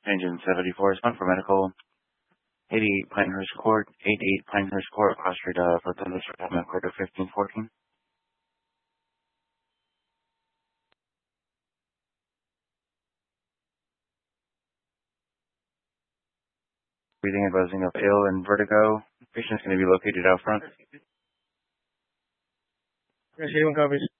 Engine 74 is one for medical. 88 Pinehurst Court, 88 Pinehurst Court, cross street for Douglas Department Court of 1514. Breathing and buzzing of ill and vertigo. Patient's going to be located out front. Yes, 81 copies.